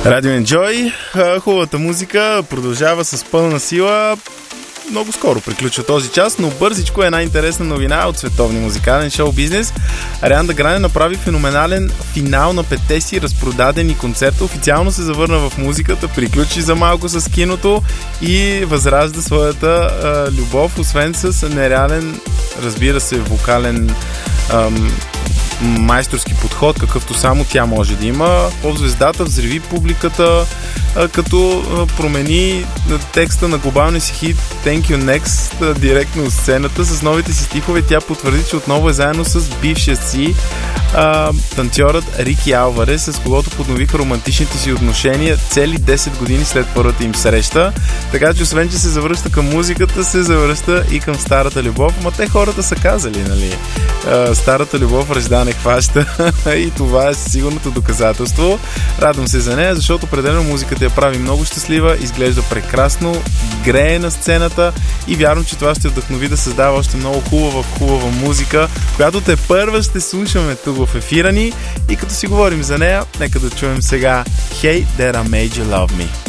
Радио Enjoy, хубавата музика продължава с пълна сила. Много скоро приключва този час, но бързичко е една интересна новина от световния музикален шоу-бизнес. Ариана Гранде направи феноменален финал на 5-те си разпродадени концерта. Официално се завърна в музиката, приключи за малко с киното и възражда своята любов, освен с нереален, разбира се, вокален майсторски подход, какъвто само тя може да има. Поп-звездата взриви публиката, като промени текста на глобалния си хит Thank You Next директно от сцената. С новите си стихове тя потвърди, че отново е заедно с бившия си танцорът Рики Алварес, с когото подновиха романтичните си отношения цели 10 години след първата им среща. Така че освен, че се завръща към музиката, се завръща и към старата любов. Ма те хората са казали, нали? Старата любов ръжда не хваща и това е сигурното доказателство. Радвам се за нея, защото определено музиката я прави много щастлива, изглежда прекрасно, грее на сцената и вярвам, че това ще вдъхнови да създава още много хубава музика, която те първа ще слушаме тук в ефира ни. И като си говорим за нея, нека да чуем сега Hey That I Made You Love Me.